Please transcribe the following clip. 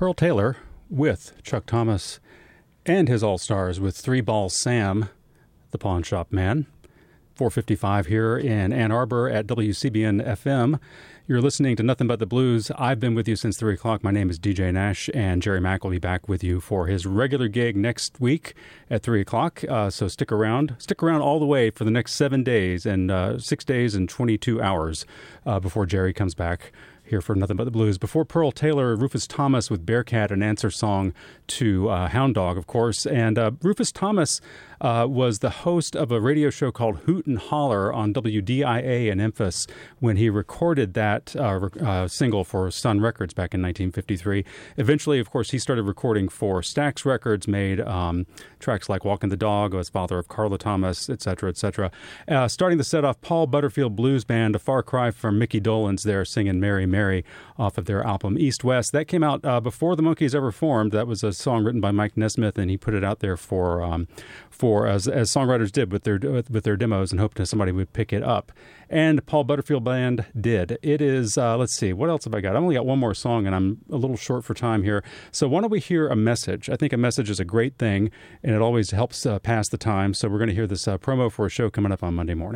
Pearl Taylor with Chuck Thomas and his All-Stars with Three Ball Sam, the Pawn Shop Man. 4:55 here in Ann Arbor at WCBN FM. You're listening to Nothing But the Blues. I've been with you since 3 o'clock. My name is DJ Nash, and Jerry Mack will be back with you for his regular gig next week at 3 o'clock. So stick around. Stick around all the way for the next 7 days and 6 days and 22 hours before Jerry comes back here for Nothing But the Blues. Before Pearl Taylor, Rufus Thomas with Bearcat, an answer song to Hound Dog, of course. And Rufus Thomas was the host of a radio show called Hoot and Holler on WDIA in Memphis when he recorded that single for Sun Records back in 1953. Eventually, of course, he started recording for Stax Records, made tracks like Walking the Dog, was father of Carla Thomas, etc., etc. Starting the set off, Paul Butterfield Blues Band, a far cry from Mickey Dolenz there singing Mary, Mary off of their album East West. That came out before the Monkees ever formed. That was a song written by Mike Nesmith, and he put it out there for as songwriters did with their demos and hoped that somebody would pick it up. And Paul Butterfield Band did. It is, let's see, what else have I got? I've only got one more song, and I'm a little short for time here. So why don't we hear a message? I think a message is a great thing, and it always helps pass the time. So we're going to hear this promo for a show coming up on Monday morning.